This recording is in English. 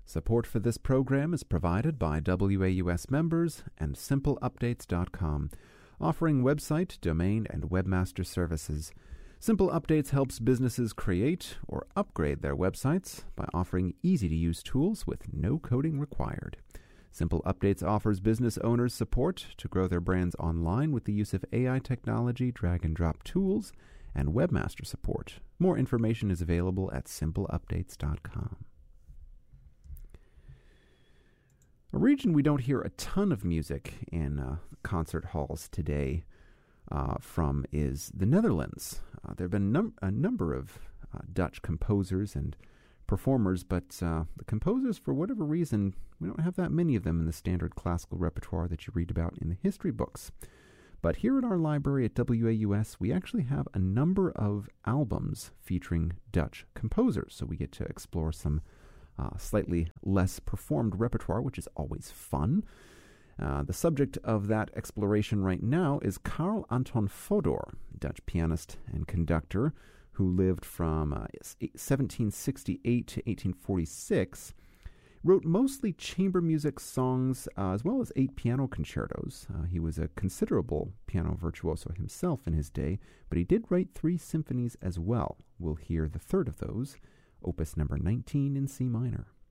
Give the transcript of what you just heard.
Support for this program is provided by WAUS members and SimpleUpdates.com, offering website, domain, and webmaster services. Simple Updates helps businesses create or upgrade their websites by offering easy-to-use tools with no coding required. Simple Updates offers business owners support to grow their brands online with the use of AI technology, drag-and-drop tools, and webmaster support. More information is available at SimpleUpdates.com. A region we don't hear a ton of music in concert halls today from is the Netherlands. There have been a number of Dutch composers and performers, but the composers, for whatever reason, we don't have that many of them in the standard classical repertoire that you read about in the history books. But here at our library at WAUS, we actually have a number of albums featuring Dutch composers, so we get to explore some slightly less performed repertoire, which is always fun. The subject of that exploration right now is Carl Anton Fodor, Dutch pianist and conductor who lived from 1768 to 1846, wrote mostly chamber music songs as well as 8 piano concertos. He was a considerable piano virtuoso himself in his day, but he did write 3 symphonies as well. We'll hear the third of those, Opus number 19 in C minor.